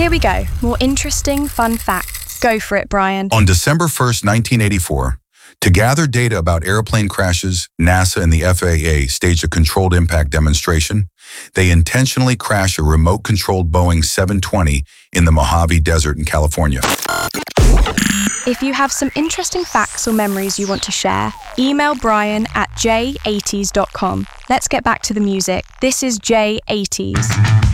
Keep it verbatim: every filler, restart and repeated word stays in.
Here we go. More interesting, fun facts. Go for it, Brian. On December first, nineteen eighty-four, to gather data about airplane crashes, NASA and the F A A staged a controlled impact demonstration. They intentionally crashed a remote-controlled Boeing seven twenty in the Mojave Desert in California. If you have some interesting facts or memories you want to share, email Brian at j eighties dot com. Let's get back to the music. This is J eighties.